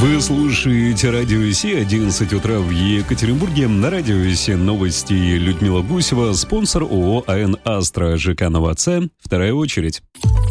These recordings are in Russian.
Вы слушаете Радио Си, 11 утра в Екатеринбурге. На Радио Си новости. Людмила Гусева, спонсор ООО АН «Астра», ЖК «Новация». Вторая очередь.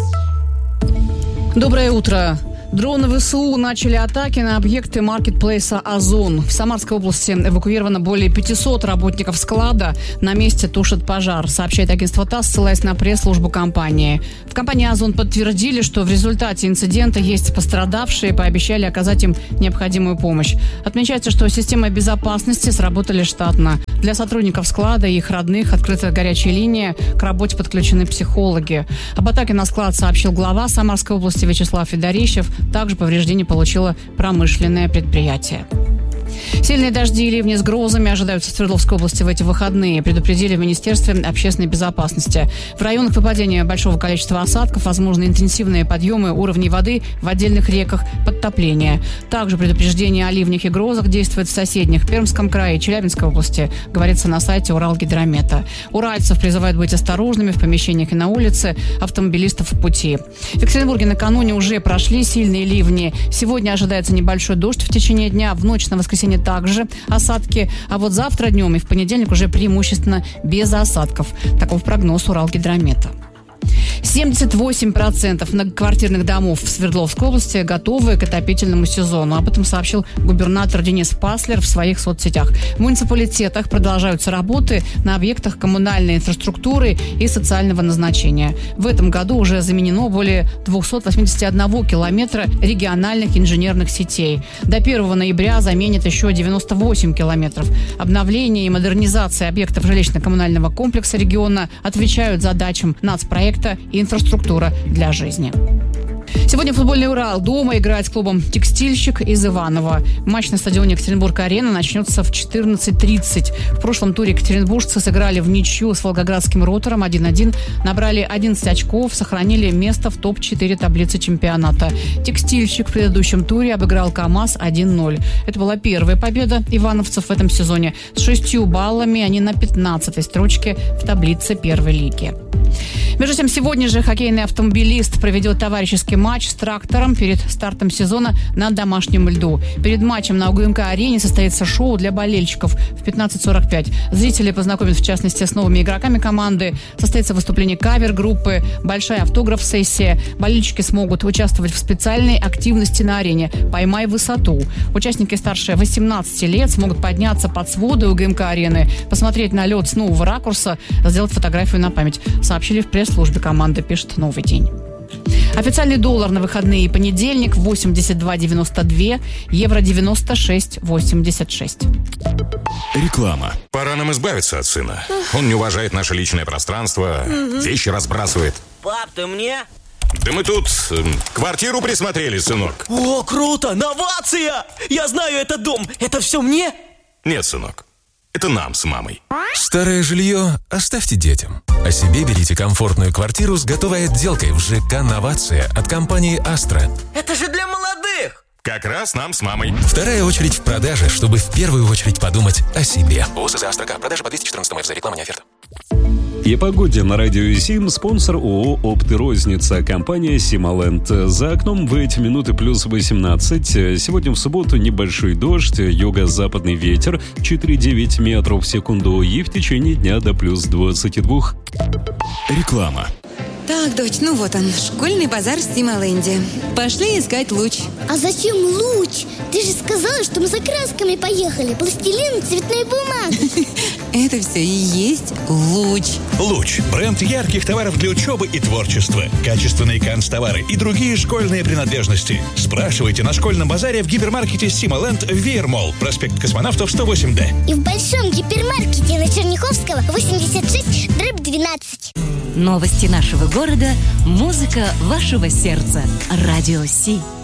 Доброе утро. Дроны ВСУ начали атаки на объекты маркетплейса «Озон». В Самарской области эвакуировано более 500 работников склада. На месте тушат пожар, сообщает агентство ТАСС, ссылаясь на пресс-службу компании. В компании «Озон» подтвердили, что в результате инцидента есть пострадавшие, пообещали оказать им необходимую помощь. Отмечается, что системы безопасности сработали штатно. Для сотрудников склада и их родных открыта горячая линия, к работе подключены психологи. Об атаке на склад сообщил глава Самарской области Вячеслав Федорищев. Также повреждения получило промышленное предприятие. Сильные дожди и ливни с грозами ожидаются в Свердловской области в эти выходные, предупредили в Министерстве общественной безопасности. В районах выпадения большого количества осадков возможны интенсивные подъемы уровней воды в отдельных реках, подтопления. Также предупреждение о ливнях и грозах действует в соседних Пермском крае и Челябинской области, говорится на сайте Уралгидромета. Уральцев призывают быть осторожными в помещениях и на улице, автомобилистов в пути. В Екатеринбурге накануне уже прошли сильные ливни. Сегодня ожидается небольшой дождь в течение дня, в ночь на воскресенье также осадки, а вот завтра днем и в понедельник уже преимущественно без осадков. Таков прогноз Уралгидромета. 78% многоквартирных домов в Свердловской области готовы к отопительному сезону. Об этом сообщил губернатор Денис Паслер в своих соцсетях. В муниципалитетах продолжаются работы на объектах коммунальной инфраструктуры и социального назначения. В этом году уже заменено более 281 километра региональных инженерных сетей. До 1 ноября заменят еще 98 километров. Обновление и модернизация объектов жилищно-коммунального комплекса региона отвечают задачам нацпроекта «Инфраструктура для жизни». Сегодня футбольный «Урал» дома играет с клубом «Текстильщик» из Иваново. Матч на стадионе Екатеринбург-Арена начнется в 14:30. В прошлом туре екатеринбуржцы сыграли в ничью с волгоградским «Ротором» 1-1, набрали 11 очков, сохранили место в топ-4 таблицы чемпионата. «Текстильщик» в предыдущем туре обыграл КамАЗ 1-0. Это была первая победа ивановцев в этом сезоне. С 6 баллами они на 15-й строчке в таблице первой лиги. Между тем, сегодня же хоккейный автомобилист проведет товарищеский матч с «Трактором» перед стартом сезона на домашнем льду. Перед матчем на УГМК-арене состоится шоу для болельщиков в 15:45. Зрители познакомят, в частности, с новыми игроками команды. Состоится выступление кавер-группы, большая автограф-сессия. Болельщики смогут участвовать в специальной активности на арене «Поймай высоту». Участники старше 18 лет смогут подняться под своды УГМК-арены, посмотреть на лед с нового ракурса, сделать фотографию на память, сообщили в пресс-службе команды, пишет «Новый день». Официальный доллар на выходные и понедельник 82,92, евро 96,86. Реклама. Пора нам избавиться от сына. Он не уважает наше личное пространство, вещи разбрасывает. Пап, ты мне? Да мы тут квартиру присмотрели, сынок. О, круто! Новация! Я знаю этот дом. Это все мне? Нет, сынок. Это нам с мамой. Старое жилье оставьте детям. А себе берите комфортную квартиру с готовой отделкой в ЖК «Новация» от компании «Астра». Это же для молодых! Как раз нам с мамой. Вторая очередь в продаже, чтобы в первую очередь подумать о себе. ОСЗ «Астра». Продажа по 214 МФЗ. Реклама не оферта. И погоде на Радио Сим, спонсор ООО «Опт и розница», компания «Сималенд». За окном в эти минуты плюс 18. Сегодня в субботу небольшой дождь, юго-западный ветер 4,9 метров в секунду и в течение дня до плюс 22. Реклама. Так, дочь, ну вот он, школьный базар в Сималенде. Пошли искать луч. А зачем луч? Ты же сказала, что мы за красками поехали. Пластилин и цветная бумага. Это все и есть луч. Луч – бренд ярких товаров для учебы и творчества. Качественные канцтовары и другие школьные принадлежности. Спрашивайте на школьном базаре в гипермаркете «Сималенд» в Веермолл, проспект Космонавтов, 108Д. И в большом гипермаркете на Черняховского, 86/12. Новости нашего города, музыка вашего сердца. Радио Си.